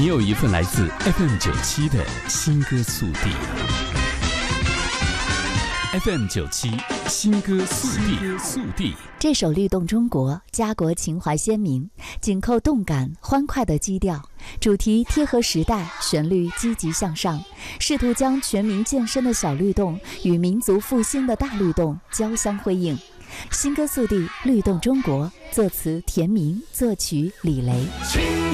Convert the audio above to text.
你有一份来自 FM97 的新歌速递。FM97 新歌速递。 这首《律动中国》家国情怀鲜明，紧扣动感欢快的基调，主题贴合时代，旋律积极向上，试图将全民健身的小律动与民族复兴的大律动交相辉映。新歌速递《律动中国》，作词田明，作曲李雷。